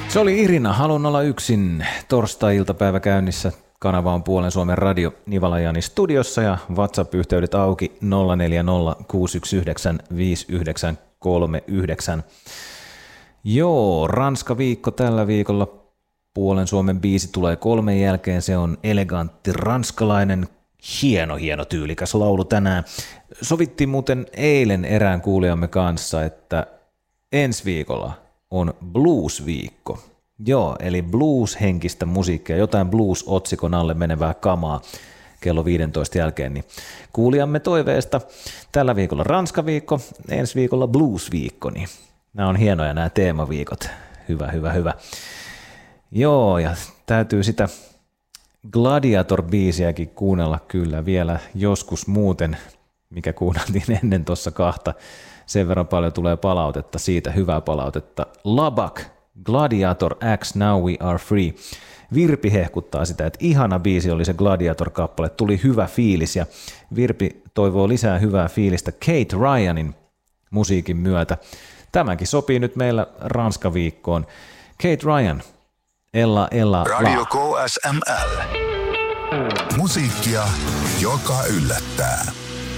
Se oli Irina, Halun olla yksin. Torstai-iltapäivä käynnissä. Kanava on Puolen Suomen radio Nivalajani studiossa ja WhatsApp-yhteydet auki 0406195939. Joo, Ranska-viikko tällä viikolla. Puolen Suomen biisi tulee 3 jälkeen. Se on elegantti ranskalainen, hieno tyylikäs laulu tänään. Sovittiin muuten eilen erään kuulijamme kanssa, että ensi viikolla on blues-viikko. Joo, eli blues-henkistä musiikkia, jotain blues-otsikon alle menevää kamaa kello 15 jälkeen. Niin kuulijamme toiveesta tällä viikolla Ranska-viikko, ensi viikolla blues-viikko. Niin nämä on hienoja nämä teemaviikot. Hyvä. Joo, ja täytyy sitä Gladiator-biisiäkin kuunnella kyllä vielä joskus muuten, mikä kuunneltiin ennen tuossa kahta. Sen verran paljon tulee palautetta siitä, hyvää palautetta. Labak, Gladiator X, Now We Are Free. Virpi hehkuttaa sitä, että ihana biisi oli se Gladiator-kappale, tuli hyvä fiilis ja Virpi toivoo lisää hyvää fiilistä Kate Ryanin musiikin myötä. Tämäkin sopii nyt meillä Ranska-viikkoon. Kate Ryan, Ella Radio KSML. Musiikkia, joka yllättää.